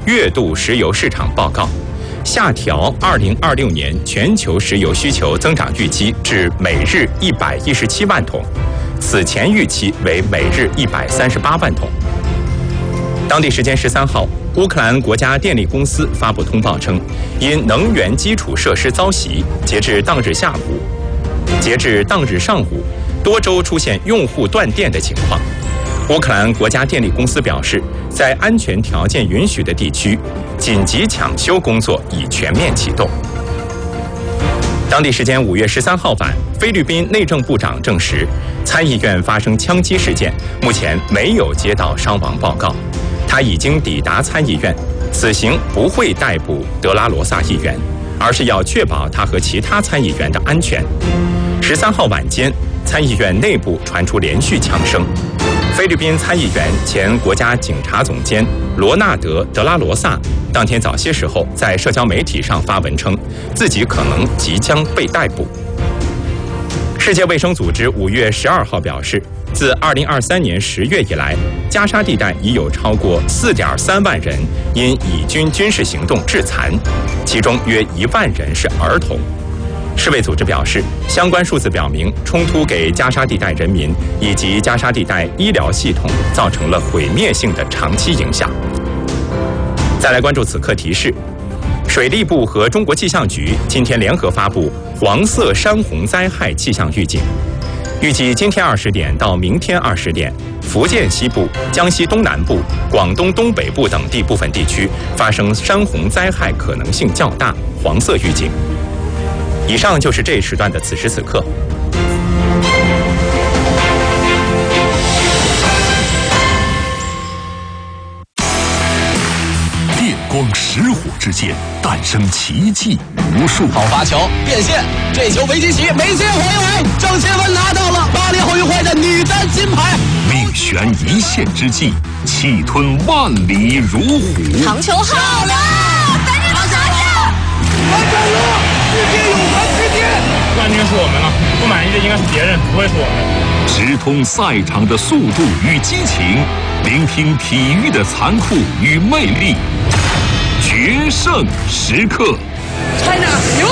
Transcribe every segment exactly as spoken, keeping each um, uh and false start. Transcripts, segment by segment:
月度石油市场报告，下调二零二六年全球石油需求增长预期至每日一百一十七万桶，此前预期为每日一百三十八万桶。当地时间十三号，乌克兰国家电力公司发布通报称，因能源基础设施遭袭，截至当日下午，截至当日上午，多州出现用户断电的情况。乌克兰国家电力公司表示，在安全条件允许的地区，紧急抢修工作已全面启动。当地时间五月十三号晚，菲律宾内政部长证实，参议院发生枪击事件，目前没有接到伤亡报告。他已经抵达参议院，此行不会逮捕德拉罗萨议员，而是要确保他和其他参议员的安全。十三号晚间，参议院内部传出连续枪声。菲律宾参议员、前国家警察总监罗纳德·德拉罗萨当天早些时候在社交媒体上发文称，自己可能即将被逮捕。世界卫生组织五月十二号表示，自二零二三年十月以来，加沙地带已有超过四点三万人因以军军事行动致残，其中约一万人是儿童。世卫组织表示，相关数字表明，冲突给加沙地带人民以及加沙地带医疗系统造成了毁灭性的长期影响。再来关注此刻提示，水利部和中国气象局今天联合发布黄色山洪灾害气象预警，预计今天二十点到明天二十点，福建西部、江西东南部、广东东北部等地部分地区发生山洪灾害可能性较大，黄色预警。以上就是这一时段的此时此刻。 电光石火之间诞生奇迹无数。 好发球变线，这球维基奇没接回来，郑钦文拿到了巴黎奥运会的女单金牌。 命悬一线之际，气吞万里如虎。 长球好了，赶紧拿下！ 完成了，世界有完之天。 冠军是我们了，不满意的应该是别人，不会是我们。 直通赛场的速度与激情，聆听体育的残酷与魅力。决胜时刻 ，China 赢！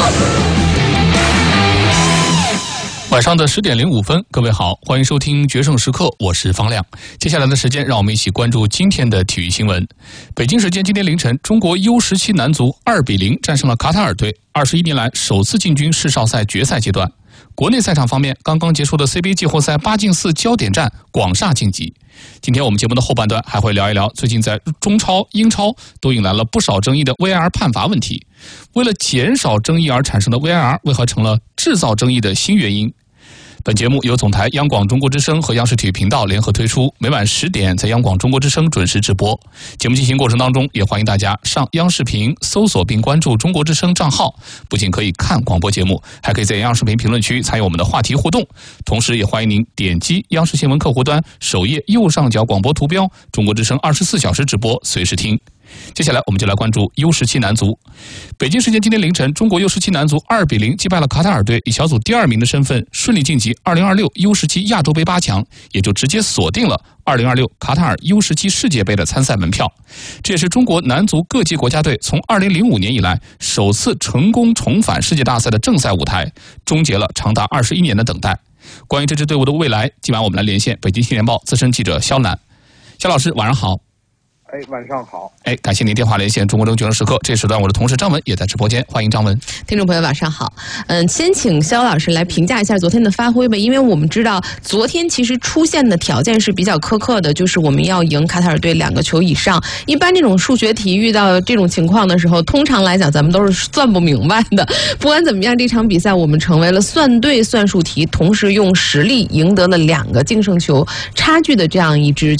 晚上的十点零五分，各位好，欢迎收听《决胜时刻》，我是方亮。接下来的时间，让我们一起关注今天的体育新闻。北京时间今天凌晨，中国 U 十七男足二比零战胜了卡塔尔队，二十一年来首次进军世少赛决赛阶段。国内赛场方面，刚刚结束的 C B A 季后赛八进四焦点战，广厦晋级。今天我们节目的后半段还会聊一聊最近在中超、英超都引来了不少争议的 V A R 判罚问题。为了减少争议而产生的 V A R 为何成了制造争议的新原因？本节目由总台央广中国之声和央视体育频道联合推出，每晚十点在央广中国之声准时直播。节目进行过程当中，也欢迎大家上央视频搜索并关注中国之声账号，不仅可以看广播节目，还可以在央视频评论区参与我们的话题互动。同时也欢迎您点击央视新闻客户端首页右上角广播图标，中国之声二十四小时直播，随时听。接下来我们就来关注 U 十七男足。北京时间今天凌晨，中国 U 十七男足二比零击败了卡塔尔队，以小组第二名的身份顺利晋级二零二六 U 十七亚洲杯八强，也就直接锁定了二零二六卡塔尔 U 十七世界杯的参赛门票。这也是中国男足各级国家队从二零零五年以来首次成功重返世界大赛的正赛舞台，终结了长达二十一年的等待。关于这支队伍的未来，今晚我们来连线北京青年报资深记者肖楠。肖老师晚上好。 哎，晚上好！ 哎，感谢您电话连线中国决胜时刻。这时段我的同事张文也在直播间，欢迎张文。 听众朋友晚上好，嗯，先请肖老师来评价一下昨天的发挥吧，因为我们知道昨天其实出现的条件是比较苛刻的，就是我们要赢卡塔尔队两个球以上。一般这种数学题遇到这种情况的时候，通常来讲咱们都是算不明白的。不管怎么样，这场比赛我们成为了算对算术题，同时用实力赢得了两个净胜球差距的这样一支